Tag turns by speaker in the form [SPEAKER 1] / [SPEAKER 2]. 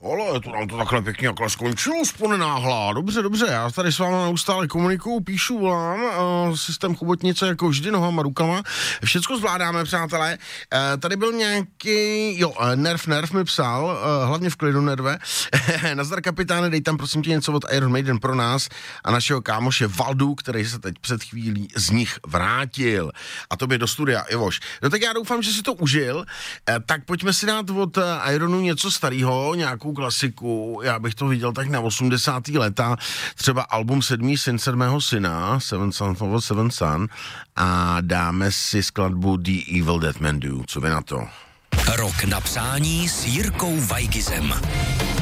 [SPEAKER 1] Ale to nám to takhle pěkně takhle skončilo, sponenáhlá. Dobře, já tady s váma neustále komunikuju, píšu, volám, systém chobotnice jako vždy, nohama, rukama. Všecko zvládáme, přátelé. Tady byl nějaký, Nerv mi psal, hlavně v klidu, Nerve. Nazdar, kapitáne, dej tam prosím tě něco od Iron Maiden pro nás a našeho kámoše Valdu, který se teď před chvílí z nich vrátil. A to by do studia, Ivoš. No tak já doufám, že si to užil. Tak pojďme si dát od Ironu něco starého, nějakou klasiku. Já bych to viděl tak na 80. leta. Třeba album 7. syn 7. syna, Seven Son of Seven Son. A dáme si skladbu The Evil Dead Men Do. Co vy na to?
[SPEAKER 2] Rok na přání s Jirkou Weigizem.